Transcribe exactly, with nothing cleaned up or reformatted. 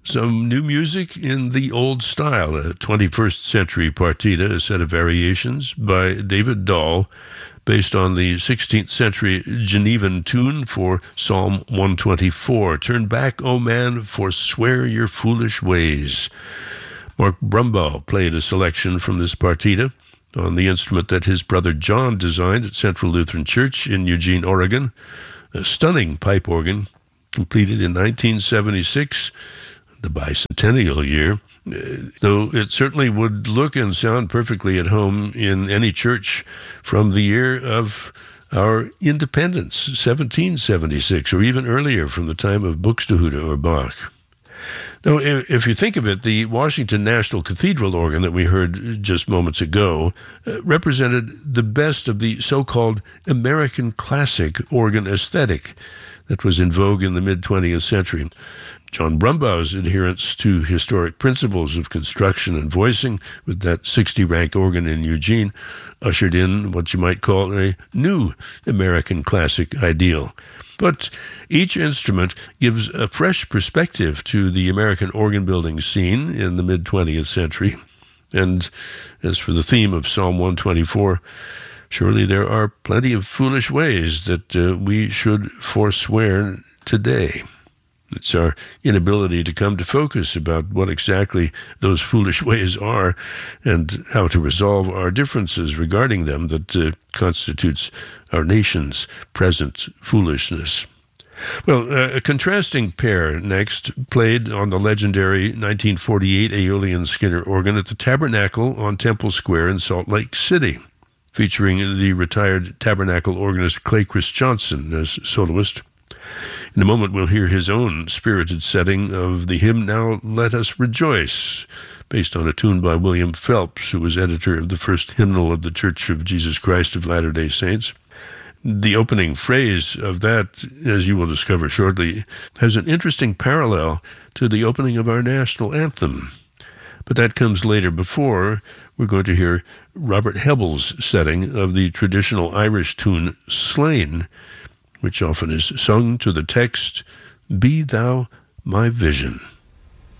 some new music in the old style, a twenty-first century partita, a set of variations by David Dahl, based on the sixteenth century Genevan tune for Psalm one twenty-four. Turn back, O man, forswear your foolish ways. Mark Brumbaugh played a selection from this partita on the instrument that his brother John designed at Central Lutheran Church in Eugene, Oregon, a stunning pipe organ completed in nineteen seventy-six, the bicentennial year, though it certainly would look and sound perfectly at home in any church from the year of our independence, seventeen seventy-six, or even earlier from the time of Buxtehude or Bach. Now, if you think of it, the Washington National Cathedral organ that we heard just moments ago uh, represented the best of the so-called American classic organ aesthetic that was in vogue in the mid-twentieth century. John Brumbaugh's adherence to historic principles of construction and voicing with that sixty-rank organ in Eugene ushered in what you might call a new American classic ideal. But each instrument gives a fresh perspective to the American organ-building scene in the mid-twentieth century. And as for the theme of Psalm one twenty-four, surely there are plenty of foolish ways that uh, we should forswear today. It's our inability to come to focus about what exactly those foolish ways are and how to resolve our differences regarding them that uh, constitutes our nation's present foolishness. Well, uh, a contrasting pair next played on the legendary nineteen forty-eight Aeolian Skinner organ at the Tabernacle on Temple Square in Salt Lake City, featuring the retired Tabernacle organist Clay Chris Johnson as soloist. In a moment, we'll hear his own spirited setting of the hymn Now Let Us Rejoice, based on a tune by William Phelps, who was editor of the first hymnal of the Church of Jesus Christ of Latter-day Saints. The opening phrase of that, as you will discover shortly, has an interesting parallel to the opening of our national anthem. But that comes later. Before, we're going to hear Robert Hebble's setting of the traditional Irish tune Slain, which often is sung to the text, Be Thou My Vision.